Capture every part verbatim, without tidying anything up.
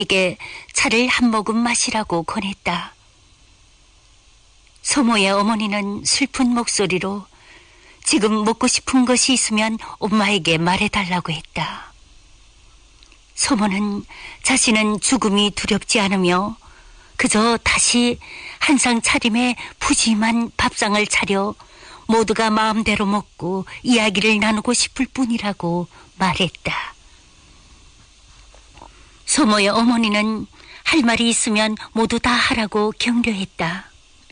에게 차를 한 모금 마시라고 권했다. 소모의 어머니는 슬픈 목소리로 지금 먹고 싶은 것이 있으면 엄마에게 말해달라고 했다. 소모는 자신은 죽음이 두렵지 않으며 그저 다시 한상 차림에 푸짐한 밥상을 차려 모두가 마음대로 먹고 이야기를 나누고 싶을 뿐이라고 말했다. 소모의 어머니는 할 말이 있으면 모두 다 하라고 격려했다.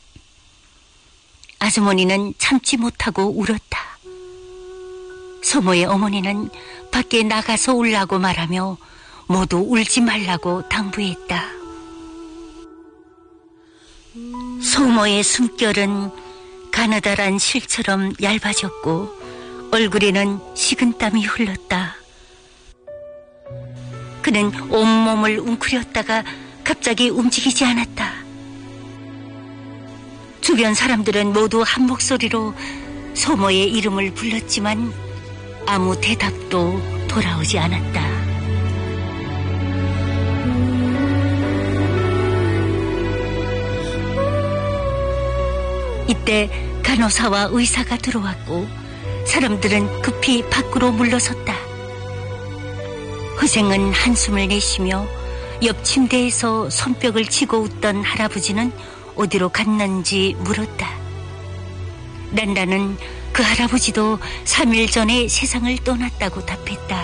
아주머니는 참지 못하고 울었다. 소모의 어머니는 밖에 나가서 울라고 말하며 모두 울지 말라고 당부했다. 소모의 숨결은 가느다란 실처럼 얇아졌고 얼굴에는 식은땀이 흘렀다. 그는 온몸을 웅크렸다가 갑자기 움직이지 않았다. 주변 사람들은 모두 한 목소리로 소모의 이름을 불렀지만 아무 대답도 돌아오지 않았다. 이때 간호사와 의사가 들어왔고 사람들은 급히 밖으로 물러섰다. 허생은 한숨을 내쉬며 옆 침대에서 손뼉을 치고 웃던 할아버지는 어디로 갔는지 물었다. 란란은 그 할아버지도 삼 일 전에 세상을 떠났다고 답했다.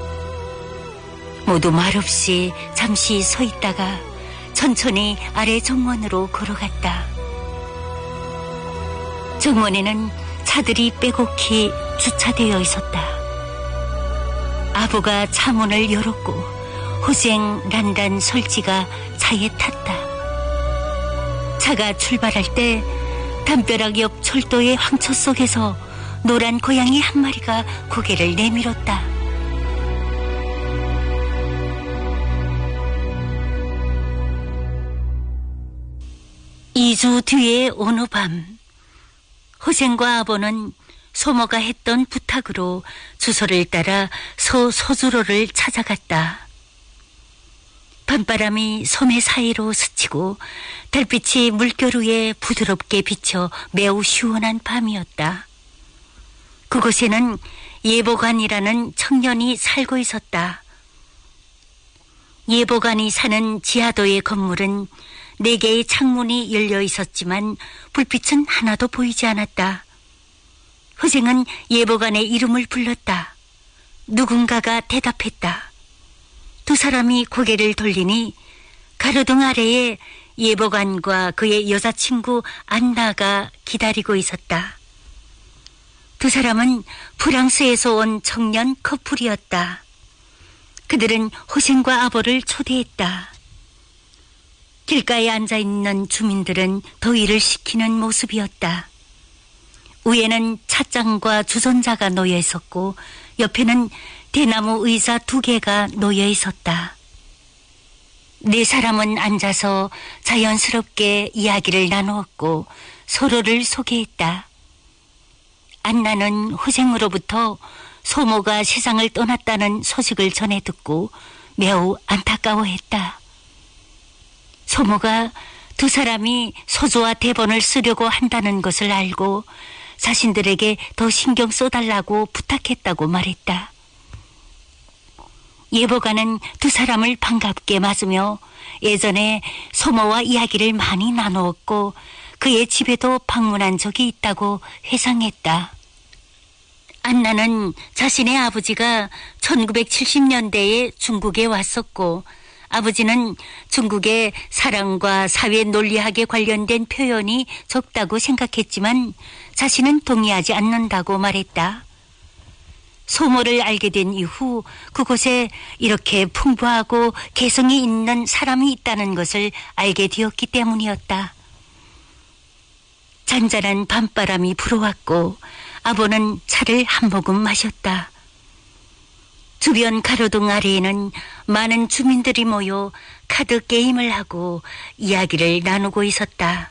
모두 말없이 잠시 서 있다가 천천히 아래 정원으로 걸어갔다. 정원에는 차들이 빼곡히 주차되어 있었다. 아부가 차문을 열었고 호생, 란란, 설지가 차에 탔다. 차가 출발할 때 담벼락 옆 철도의 황초 속에서 노란 고양이 한 마리가 고개를 내밀었다. 이 주 뒤에 어느 밤 호생과 아버는 소모가 했던 부탁으로 주소를 따라 소 소주로를 찾아갔다. 밤바람이 섬의 사이로 스치고 달빛이 물결 위에 부드럽게 비쳐 매우 시원한 밤이었다. 그곳에는 예보관이라는 청년이 살고 있었다. 예보관이 사는 지하도의 건물은 네 개의 창문이 열려 있었지만 불빛은 하나도 보이지 않았다. 허생은 예보관의 이름을 불렀다. 누군가가 대답했다. 두 사람이 고개를 돌리니 가로등 아래에 예보관과 그의 여자친구 안나가 기다리고 있었다. 두 사람은 프랑스에서 온 청년 커플이었다. 그들은 호생과 아버를 초대했다. 길가에 앉아있는 주민들은 더위를 식히는 모습이었다. 위에는 찻잔과 주전자가 놓여 있었고 옆에는 대나무 의자 두 개가 놓여 있었다. 네 사람은 앉아서 자연스럽게 이야기를 나누었고 서로를 소개했다. 안나는 호생으로부터 소모가 세상을 떠났다는 소식을 전해 듣고 매우 안타까워했다. 소모가 두 사람이 소주와 대본을 쓰려고 한다는 것을 알고 자신들에게 더 신경 써달라고 부탁했다고 말했다. 예보관은 두 사람을 반갑게 맞으며 예전에 소모와 이야기를 많이 나누었고 그의 집에도 방문한 적이 있다고 회상했다. 안나는 자신의 아버지가 천구백칠십 년대에 중국에 왔었고 아버지는 중국의 사랑과 사회 논리학에 관련된 표현이 적다고 생각했지만 자신은 동의하지 않는다고 말했다. 소모를 알게 된 이후 그곳에 이렇게 풍부하고 개성이 있는 사람이 있다는 것을 알게 되었기 때문이었다. 잔잔한 밤바람이 불어왔고 아버는 차를 한 모금 마셨다. 주변 가로등 아래에는 많은 주민들이 모여 카드 게임을 하고 이야기를 나누고 있었다.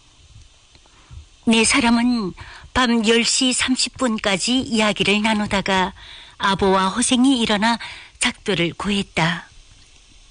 네 사람은 밤 열 시 삼십 분까지 이야기를 나누다가 아보와 호생이 일어나 작도를 구했다.